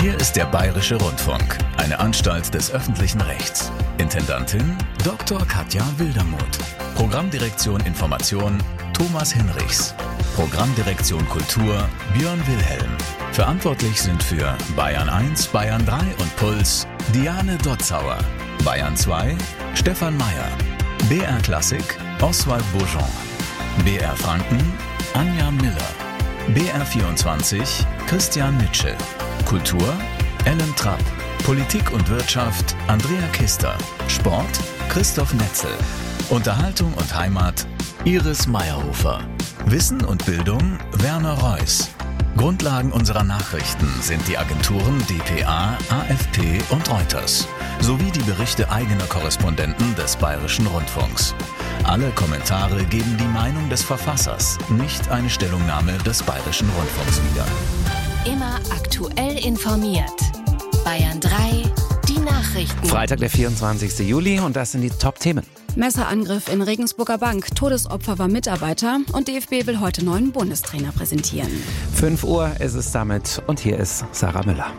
Hier ist der Bayerische Rundfunk, eine Anstalt des öffentlichen Rechts. Intendantin Dr. Katja Wildermuth. Programmdirektion Information Thomas Hinrichs. Programmdirektion Kultur Björn Wilhelm. Verantwortlich sind für Bayern 1, Bayern 3 und Puls Diane Dotzauer. Bayern 2 Stefan Meyer. BR Klassik Oswald Bourgeon. BR Franken Anja Miller. BR 24 Christian Mitschel. Kultur Ellen Trapp. Politik und Wirtschaft Andrea Kister. Sport Christoph Netzel. Unterhaltung und Heimat Iris Meyerhofer. Wissen und Bildung Werner Reuss. Grundlagen unserer Nachrichten sind die Agenturen dpa, AFP und Reuters sowie die Berichte eigener Korrespondenten des Bayerischen Rundfunks. Alle Kommentare geben die Meinung des Verfassers, nicht eine Stellungnahme des Bayerischen Rundfunks wieder. Immer aktuell informiert. Bayern 3, die Nachrichten. Freitag, der 24. Juli und das sind die Top-Themen. Messerangriff in Regensburger Bank, Todesopfer war Mitarbeiter und DFB will heute neuen Bundestrainer präsentieren. 5 Uhr ist es damit und hier ist Sarah Müller.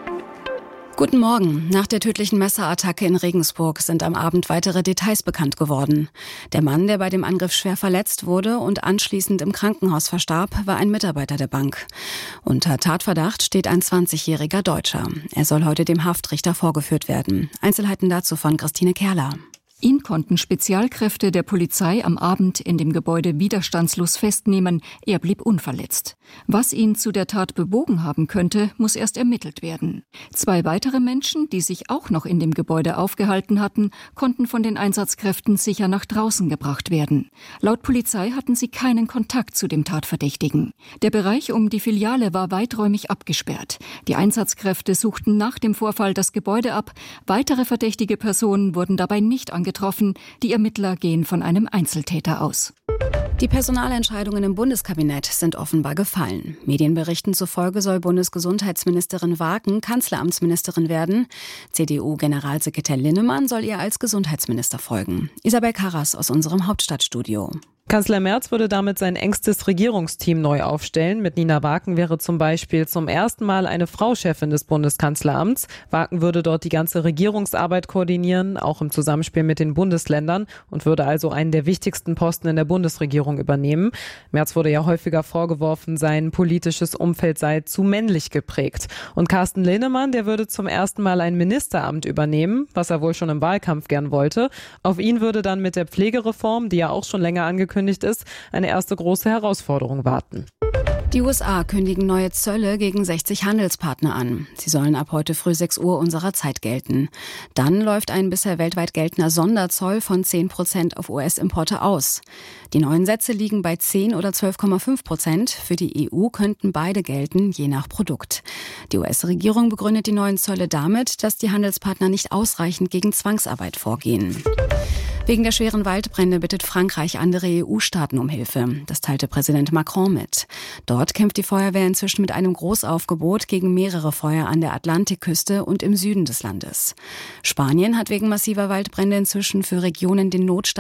Guten Morgen. Nach der tödlichen Messerattacke in Regensburg sind am Abend weitere Details bekannt geworden. Der Mann, der bei dem Angriff schwer verletzt wurde und anschließend im Krankenhaus verstarb, war ein Mitarbeiter der Bank. Unter Tatverdacht steht ein 20-jähriger Deutscher. Er soll heute dem Haftrichter vorgeführt werden. Einzelheiten dazu von Christine Kerler. Ihn konnten Spezialkräfte der Polizei am Abend in dem Gebäude widerstandslos festnehmen. Er blieb unverletzt. Was ihn zu der Tat bewogen haben könnte, muss erst ermittelt werden. 2 weitere Menschen, die sich auch noch in dem Gebäude aufgehalten hatten, konnten von den Einsatzkräften sicher nach draußen gebracht werden. Laut Polizei hatten sie keinen Kontakt zu dem Tatverdächtigen. Der Bereich um die Filiale war weiträumig abgesperrt. Die Einsatzkräfte suchten nach dem Vorfall das Gebäude ab. Weitere verdächtige Personen wurden dabei nicht angetroffen. Die Ermittler gehen von einem Einzeltäter aus. Die Personalentscheidungen im Bundeskabinett sind offenbar gefallen. Medienberichten zufolge soll Bundesgesundheitsministerin Wagen Kanzleramtsministerin werden. CDU-Generalsekretär Linnemann soll ihr als Gesundheitsminister folgen. Isabel Karras aus unserem Hauptstadtstudio. Kanzler Merz würde damit sein engstes Regierungsteam neu aufstellen. Mit Nina Wagen wäre zum Beispiel zum ersten Mal eine Frau Chefin des Bundeskanzleramts. Wagen würde dort die ganze Regierungsarbeit koordinieren, auch im Zusammenspiel mit den Bundesländern und würde also einen der wichtigsten Posten in der Bundesregierung übernehmen. Merz wurde ja häufiger vorgeworfen, sein politisches Umfeld sei zu männlich geprägt. Und Carsten Linnemann, der würde zum ersten Mal ein Ministeramt übernehmen, was er wohl schon im Wahlkampf gern wollte. Auf ihn würde dann mit der Pflegereform, die ja auch schon länger angekündigt ist, eine erste große Herausforderung warten. Die USA kündigen neue Zölle gegen 60 Handelspartner an. Sie sollen ab heute früh 6 Uhr unserer Zeit gelten. Dann läuft ein bisher weltweit geltender Sonderzoll von 10% auf US-Importe aus. Die neuen Sätze liegen bei 10 oder 12,5%. Für die EU könnten beide gelten, je nach Produkt. Die US-Regierung begründet die neuen Zölle damit, dass die Handelspartner nicht ausreichend gegen Zwangsarbeit vorgehen. Wegen der schweren Waldbrände bittet Frankreich andere EU-Staaten um Hilfe. Das teilte Präsident Macron mit. Dort kämpft die Feuerwehr inzwischen mit einem Großaufgebot gegen mehrere Feuer an der Atlantikküste und im Süden des Landes. Spanien hat wegen massiver Waldbrände inzwischen für Regionen den Notstand